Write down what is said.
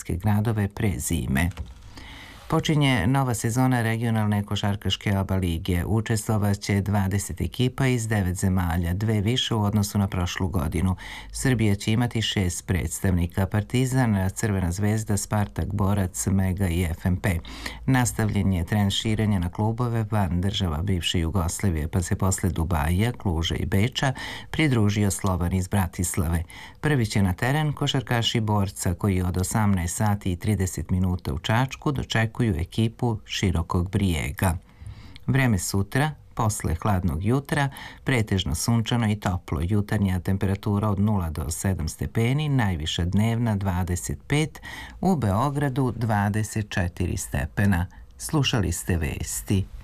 evropske gradove pre zime. Počinje nova sezona regionalne košarkaške ABA lige. Učestvovaće 20 ekipa iz 9 zemalja, 2 više u odnosu na prošlu godinu. Srbija će imati 6 predstavnika: Partizan, Crvena zvezda, Spartak, Borac, Mega i FNP. Nastavljen je trend širenja na klubove van država bivše Jugoslavije, pa se posle Dubaja, Kluža i Beča pridružio Slovan iz Bratislave. Prvi će na teren košarkaši Borca, koji od 18 sati i 30 minuta u Čačku dočekuju ekipu Širokog Brijega. Vreme sutra, posle hladnog jutra, pretežno sunčano i toplo. Jutarnja temperatura od 0 do 7 stepeni, najviša dnevna 25, u Beogradu 24 stepena. Slušali ste vesti.